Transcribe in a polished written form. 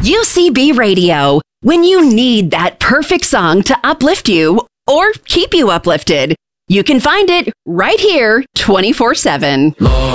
UCB Radio. When you need that perfect song to uplift you or keep you uplifted, you can find it right here 24/7.